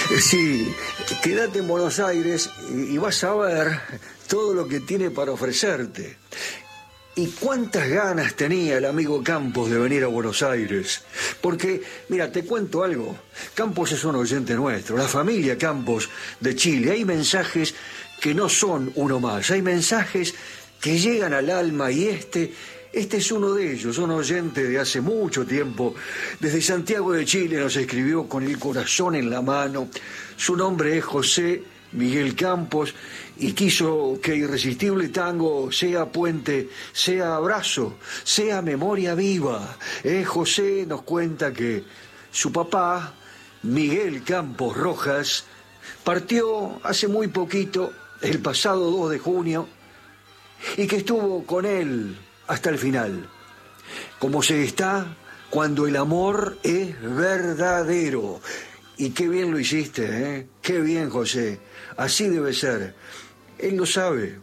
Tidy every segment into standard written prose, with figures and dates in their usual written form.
Sí, quédate en Buenos Aires y vas a ver todo lo que tiene para ofrecerte. ¿Y cuántas ganas tenía el amigo Campos de venir a Buenos Aires? Porque, mira, te cuento algo. Campos es un oyente nuestro, la familia Campos de Chile. Hay mensajes que no son uno más, hay mensajes que llegan al alma y este es uno de ellos, un oyente de hace mucho tiempo. Desde Santiago de Chile nos escribió con el corazón en la mano. Su nombre es José Miguel Campos y quiso que Irresistible Tango sea puente, sea abrazo, sea memoria viva. José nos cuenta que su papá, Miguel Campos Rojas, partió hace muy poquito, el pasado 2 de junio, y que estuvo con él hasta el final. Como se está cuando el amor es verdadero. Y qué bien lo hiciste, ¿eh? Qué bien, José. Así debe ser. Él lo sabe.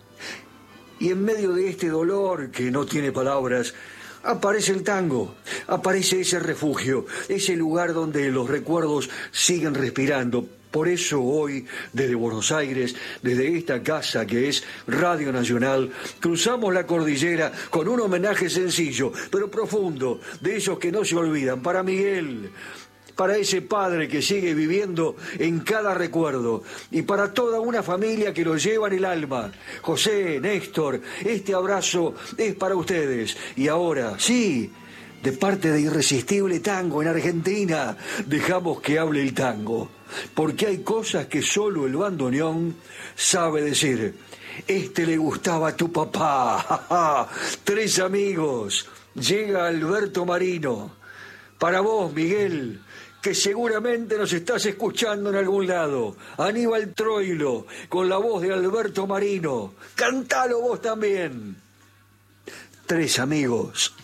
Y en medio de este dolor que no tiene palabras, aparece el tango, aparece ese refugio, ese lugar donde los recuerdos siguen respirando. Por eso hoy, desde Buenos Aires, desde esta casa que es Radio Nacional, cruzamos la cordillera con un homenaje sencillo, pero profundo, de esos que no se olvidan, para Miguel, para ese padre que sigue viviendo en cada recuerdo y para toda una familia que lo lleva en el alma. José, Néstor, este abrazo es para ustedes. Y ahora, sí, de parte de Irresistible Tango en Argentina, dejamos que hable el tango, porque hay cosas que solo el bandoneón sabe decir. Este le gustaba a tu papá. Tres amigos. Llega Alberto Marino. Para vos, Miguel, que seguramente nos estás escuchando en algún lado. Aníbal Troilo, con la voz de Alberto Marino. Cantalo vos también. Tres amigos.